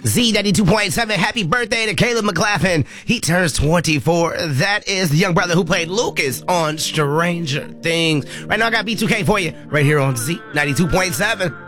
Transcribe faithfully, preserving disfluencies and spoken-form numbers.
Z ninety-two point seven, happy birthday to Caleb McLaughlin. He turns twenty-four. That is the young brother who played Lucas on Stranger Things. Right now, I got B two K for you right here on Z ninety-two point seven.